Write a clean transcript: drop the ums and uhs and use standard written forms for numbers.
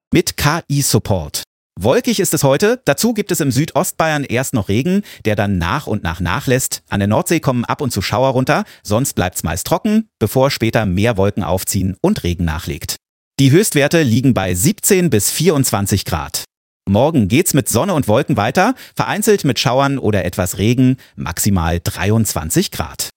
mit KI-Support. Wolkig ist es heute, dazu gibt es im Südostbayern erst noch Regen, der dann nach und nach nachlässt. An der Nordsee kommen ab und zu Schauer runter, sonst bleibt's meist trocken, bevor später mehr Wolken aufziehen und Regen nachlegt. Die Höchstwerte liegen bei 17 bis 24 Grad. Morgen geht's mit Sonne und Wolken weiter, vereinzelt mit Schauern oder etwas Regen, maximal 23 Grad.